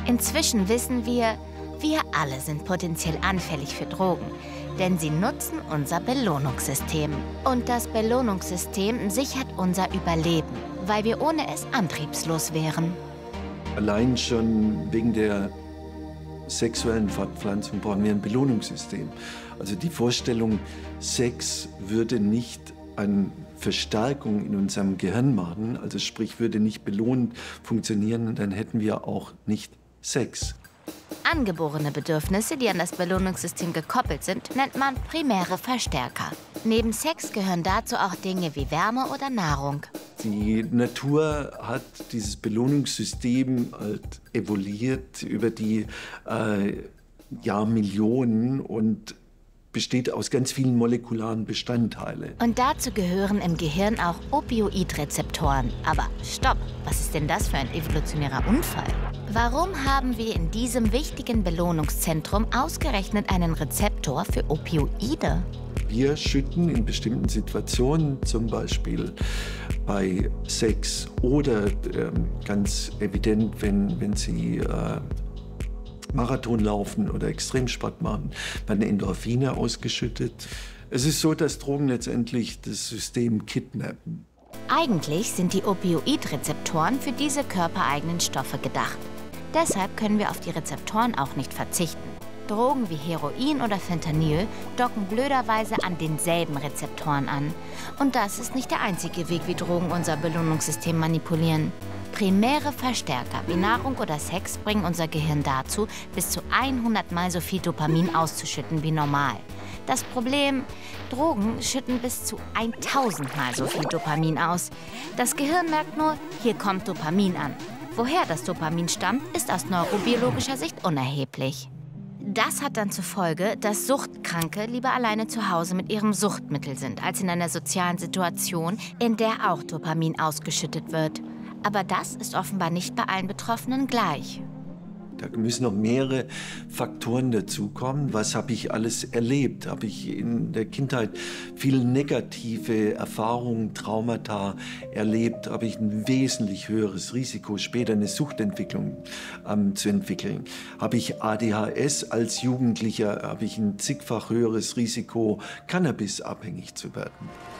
Inzwischen wissen wir alle sind potenziell anfällig für Drogen, denn sie nutzen unser Belohnungssystem. Und das Belohnungssystem sichert unser Überleben, weil wir ohne es antriebslos wären. Allein schon wegen der sexuellen Fortpflanzung brauchen wir ein Belohnungssystem. Also die Vorstellung, Sex würde nicht eine Verstärkung in unserem Gehirn machen, also sprich würde nicht belohnend funktionieren, dann hätten wir auch nicht Sex. Angeborene Bedürfnisse, die an das Belohnungssystem gekoppelt sind, nennt man primäre Verstärker. Neben Sex gehören dazu auch Dinge wie Wärme oder Nahrung. Die Natur hat dieses Belohnungssystem halt evoluiert über die Jahrmillionen und besteht aus ganz vielen molekularen Bestandteilen. Und dazu gehören im Gehirn auch Opioidrezeptoren. Aber stopp, was ist denn das für ein evolutionärer Unfall? Warum haben wir in diesem wichtigen Belohnungszentrum ausgerechnet einen Rezeptor für Opioide? Wir schütten in bestimmten Situationen, zum Beispiel bei Sex oder ganz evident, wenn Sie Marathon laufen oder Extremsport machen, werden Endorphine ausgeschüttet. Es ist so, dass Drogen letztendlich das System kidnappen. Eigentlich sind die Opioidrezeptoren für diese körpereigenen Stoffe gedacht. Deshalb können wir auf die Rezeptoren auch nicht verzichten. Drogen wie Heroin oder Fentanyl docken blöderweise an denselben Rezeptoren an. Und das ist nicht der einzige Weg, wie Drogen unser Belohnungssystem manipulieren. Primäre Verstärker wie Nahrung oder Sex bringen unser Gehirn dazu, bis zu 100 Mal so viel Dopamin auszuschütten wie normal. Das Problem, Drogen schütten bis zu 1000 Mal so viel Dopamin aus. Das Gehirn merkt nur, hier kommt Dopamin an. Woher das Dopamin stammt, ist aus neurobiologischer Sicht unerheblich. Das hat dann zur Folge, dass Suchtkranke lieber alleine zu Hause mit ihrem Suchtmittel sind, als in einer sozialen Situation, in der auch Dopamin ausgeschüttet wird. Aber das ist offenbar nicht bei allen Betroffenen gleich. Da müssen noch mehrere Faktoren dazukommen. Was habe ich alles erlebt? Habe ich in der Kindheit viele negative Erfahrungen, Traumata erlebt? Habe ich ein wesentlich höheres Risiko, später eine Suchtentwicklung zu entwickeln? Habe ich ADHS als Jugendlicher? Habe ich ein zigfach höheres Risiko, cannabisabhängig zu werden?